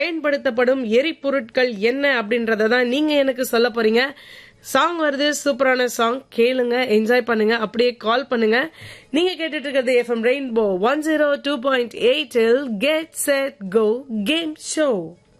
பயன்படுத்தப்படும் எரிபொருட்கள் என்ன அப்படின்றத தான் நீங்க எனக்கு சொல்ல போறீங்க. சாங் வருது, சூப்பரான சாங், கேளுங்க, என்ஜாய் பண்ணுங்க, அப்படியே கால் பண்ணுங்க. நீங்க கேட்டுட்டு இருக்கிறது FM rainbow 102.8 get set go game show.